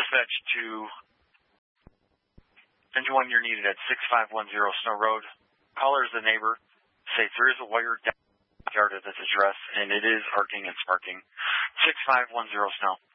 dispatch to anyone you're needed at 6510 Snow Road. Caller is the neighbor. Say there is a wire down yard at this address, and it is arcing and sparking. 6510 Snow.